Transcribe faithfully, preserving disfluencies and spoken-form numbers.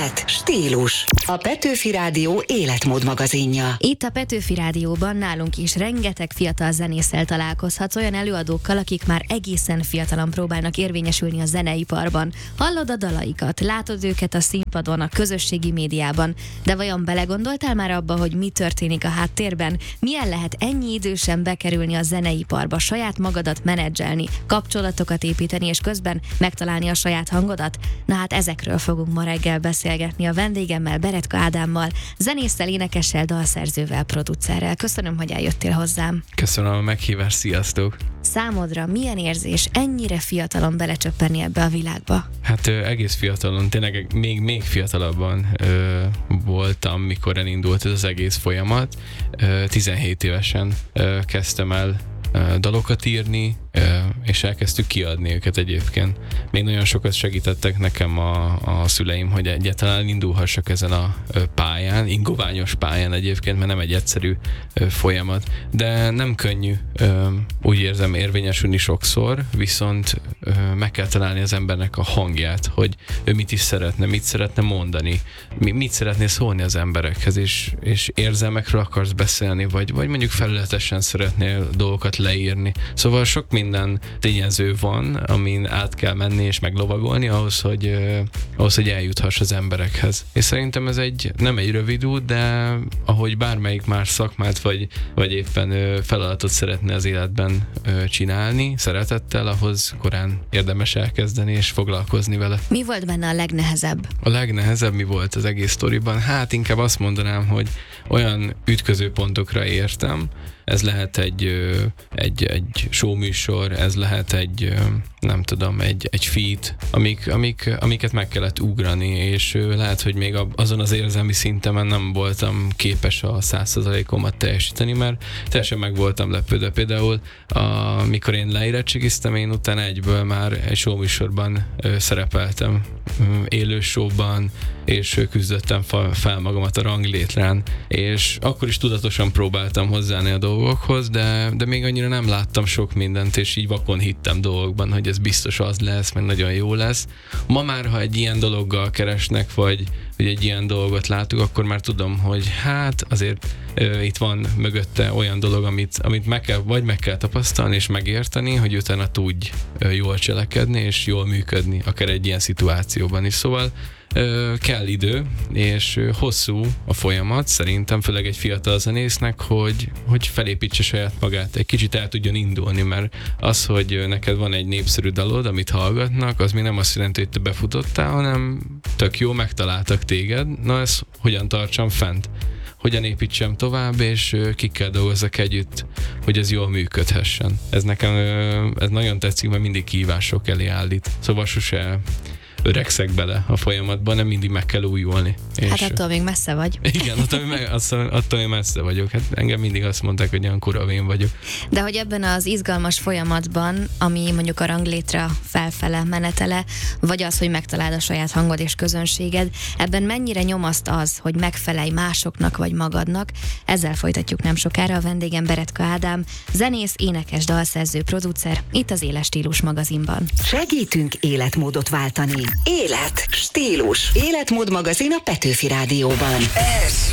Élet, stílus. A Petőfi Rádió életmód magazinja. Itt a Petőfi Rádióban nálunk is rengeteg fiatal zenésszel találkozhatsz, olyan előadókkal, akik már egészen fiatalon próbálnak érvényesülni a zeneiparban. Hallod a dalaikat, látod őket a színpadon, a közösségi médiában, de vajon belegondoltál már abba, hogy mi történik a háttérben? Milyen lehet ennyi idősen bekerülni a zeneiparba, saját magadat menedzselni, kapcsolatokat építeni, és közben megtalálni a saját hangodat? Na hát ezekről fogunk ma reggel beszélgetni a vendégemmel, Beretka Ádámmal, zenésszel, énekessel, dalszerzővel, producerrel. Köszönöm, hogy eljöttél hozzám. Köszönöm a meghívást, sziasztok! Számodra milyen érzés ennyire fiatalon belecsöppenni ebbe a világba? Hát ö, egész fiatalon, tényleg még, még fiatalabban ö, voltam, mikor elindult ez az egész folyamat. Ö, tizenhét évesen ö, kezdtem el ö, dalokat írni, ö, és elkezdtük kiadni őket egyébként. Még nagyon sokat segítettek nekem a, a szüleim, hogy egyáltalán indulhassak ezen a pályán, ingoványos pályán egyébként, mert nem egy egyszerű ö, folyamat. De nem könnyű, ö, úgy érzem, érvényesülni sokszor, viszont ö, meg kell találni az embernek a hangját, hogy ő mit is szeretne, mit szeretne mondani, mit szeretné szólni az emberekhez, és, és érzelmekről akarsz beszélni, vagy, vagy mondjuk felületesen szeretnél dolgokat leírni. Szóval sok minden tényező van, amin át kell menni és meglovagolni ahhoz, hogy, uh, ahhoz, hogy eljuthass az emberekhez. És szerintem ez egy, nem egy rövid út, de ahogy bármelyik más szakmát, vagy, vagy éppen uh, feladatot szeretne az életben uh, csinálni, szeretettel, ahhoz korán érdemes elkezdeni és foglalkozni vele. Mi volt benne a legnehezebb? A legnehezebb mi volt az egész sztoriban? Hát inkább azt mondanám, hogy olyan ütköző pontokra értem. Ez lehet egy, egy, egy showműsor, ez lehet egy, nem tudom, egy, egy feat, amik, amik, amiket meg kellett ugrani, és lehet, hogy még azon az érzelmi szintemen nem voltam képes a száz százalékomat teljesíteni, mert teljesen meg voltam lepődve. Például, amikor én leérettségiztem, én utána egyből már egy showműsorban szerepeltem, élő showban, és küzdöttem fel magamat a ranglétrán, és akkor is tudatosan próbáltam hozzáállni a dolgokhoz, de, de még annyira nem láttam sok mindent, és így vakon hittem dolgokban, hogy ez biztos az lesz, meg nagyon jó lesz. Ma már, ha egy ilyen dologgal keresnek, vagy hogy egy ilyen dolgot látok, akkor már tudom, hogy hát azért ö, itt van mögötte olyan dolog, amit, amit meg kell, vagy meg kell tapasztalni és megérteni, hogy utána tudj ö, jól cselekedni és jól működni, akár egy ilyen szituációban is. Szóval ö, kell idő, és ö, hosszú a folyamat, szerintem főleg egy fiatal zenésznek, hogy, hogy felépítse saját magát, egy kicsit el tudjon indulni, mert az, hogy neked van egy népszerű dalod, amit hallgatnak, az még nem azt jelenti, hogy te befutottál, hanem tök jó, megtaláltak téged, na ezt hogyan tartsam fent? Hogyan építsem tovább, és kikkel dolgozzak együtt, hogy ez jól működhessen. Ez nekem ez nagyon tetszik, mert mindig kihívások elé állít. Szóval sose öregszek bele a folyamatban, nem mindig meg kell újulni. Hát és attól még messze vagy. Igen, attól, meg, attól még messze vagyok. Hát engem mindig azt mondták, hogy olyan kuravén vagyok. De hogy ebben az izgalmas folyamatban, ami mondjuk a ranglétre felfele menetele, vagy az, hogy megtaláld a saját hangod és közönséged, ebben mennyire nyomaszt az, hogy megfelelj másoknak vagy magadnak? Ezzel folytatjuk nem sokára. A vendégem Beretka Ádám, zenész, énekes, dalszerző, producer, itt az Éles Stílus magazinban. Segítünk életmódot váltani. Élet, stílus. Életmód magazin a Petőfi Rádióban. Ez